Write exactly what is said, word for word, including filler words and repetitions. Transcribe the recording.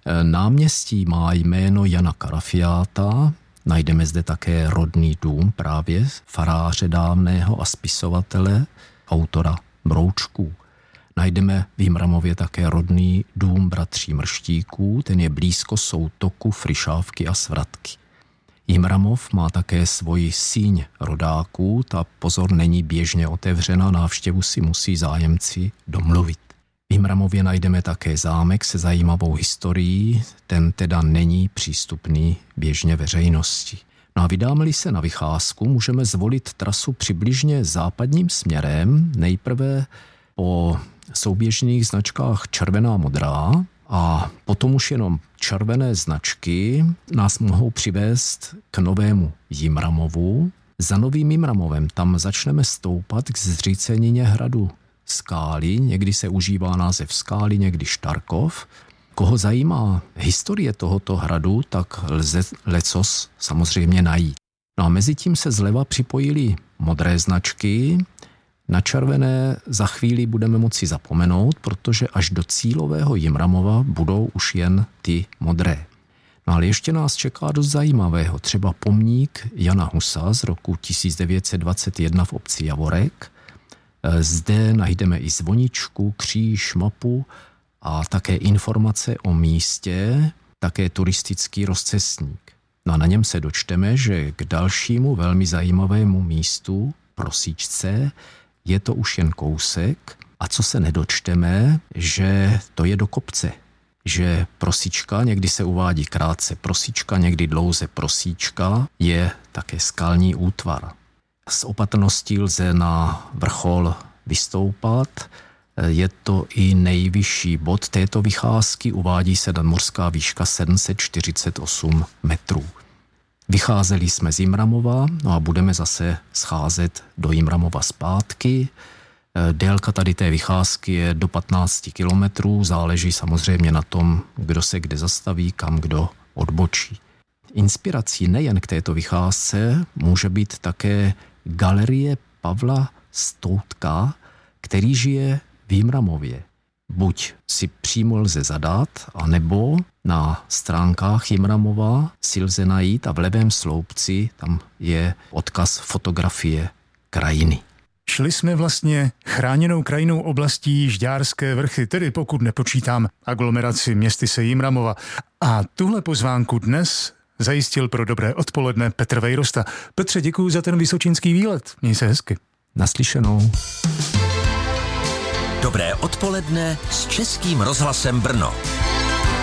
Náměstí má jméno Jana Karafiáta, najdeme zde také rodný dům právě faráře dávného a spisovatele, autora Broučků. Najdeme v Jimramově také rodný dům bratří Mrštíků, ten je blízko soutoku Frišávky a Svratky. Jimramov má také svoji síň rodáků, ta pozor není běžně otevřena, návštěvu si musí zájemci domluvit. V Jimramově najdeme také zámek se zajímavou historií, ten teda není přístupný běžně veřejnosti. No a vydáme-li se na vycházku, můžeme zvolit trasu přibližně západním směrem, nejprve po souběžných značkách červená modrá a potom už jenom červené značky nás mohou přivést k novému Jimramovu. Za novým Jimramovem tam začneme stoupat k zřícenině hradu Skály, někdy se užívá název Skály, někdy Štarkov. Koho zajímá historie tohoto hradu, tak lze lecos samozřejmě najít. No a mezi tím se zleva připojily modré značky. Na červené za chvíli budeme moci zapomenout, protože až do cílového Jimramova budou už jen ty modré. No ale ještě nás čeká dost zajímavého, třeba pomník Jana Husa z roku tisíc devět set dvacet jedna v obci Javorek. Zde najdeme i zvoničku, kříž, mapu a také informace o místě, také turistický rozcestník. No a na něm se dočteme, že k dalšímu velmi zajímavému místu, Prosíčce, je to už jen kousek a co se nedočteme, že to je do kopce. Že Prosička, někdy se uvádí krátce Prosička, někdy dlouze Prosíčka, je také skalní útvar. S opatrností lze na vrchol vystoupat. Je to i nejvyšší bod této vycházky, uvádí se nadmořská výška sedm set čtyřicet osm metrů. Vycházeli jsme z Jimramova, no a budeme zase scházet do Jimramova zpátky. Délka tady té vycházky je do patnáct kilometrů, záleží samozřejmě na tom, kdo se kde zastaví, kam kdo odbočí. Inspirací nejen k této vycházce může být také galerie Pavla Stoutka, který žije v Jimramově. Buď si přímo lze zadat, anebo na stránkách Jimramova si lze najít a v levém sloupci tam je odkaz fotografie krajiny. Šli jsme vlastně chráněnou krajinou oblastí Žďárské vrchy, tedy pokud nepočítám aglomeraci Městyse Jimramova. A tuhle pozvánku dnes zajistil pro Dobré odpoledne Petr Vejrosta. Petře, děkuji za ten vysočínský výlet. Měj se hezky. Naslyšenou. Dobré odpoledne s Českým rozhlasem Brno.